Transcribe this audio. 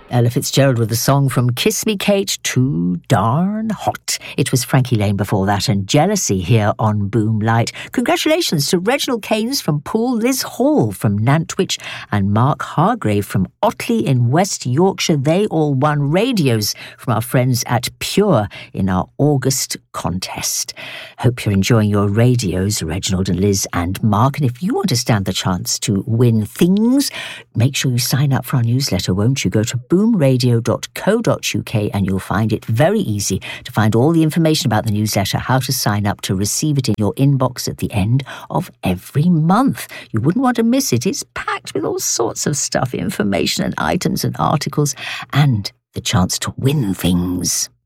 Ella Fitzgerald with a song from Kiss Me Kate, Too Darn Hot. It was Frankie Lane before that, and Jealousy here on Boom Light. Congratulations to Reginald Keynes from Poole, Liz Hall from Nantwich, and Mark Hargrave from Otley in West Yorkshire. They all won radios from our friends at Pure in our August contest. Hope you're enjoying your radios, Reginald and Liz and Mark. And if you want to stand the chance to win things, make sure you sign up for our newsletter, won't you? Go to boomradio.co.uk and you'll find it very easy to find all the information about the newsletter, how to sign up to receive it in your inbox at the end of every month. You wouldn't want to miss it. It's packed with all sorts of stuff, information and items and articles, and the chance to win things.